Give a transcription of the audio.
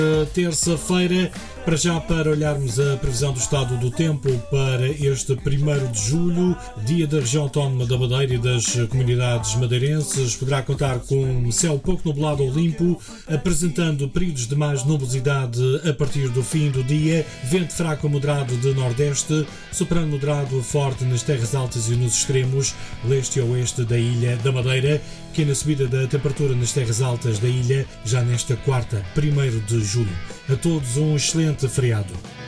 Terça-feira, para já para olharmos a previsão do estado do tempo para este 1º de julho, dia da região autónoma da Madeira e das comunidades madeirenses. Poderá contar com céu pouco nublado ou limpo, apresentando períodos de mais nubosidade a partir do fim do dia, vento fraco a moderado de nordeste, soprano moderado a forte nas terras altas e nos extremos, leste e oeste da ilha da Madeira, pequena subida da temperatura nas terras altas da ilha, já nesta quarta, 1º de julho. A todos um excelente feriado.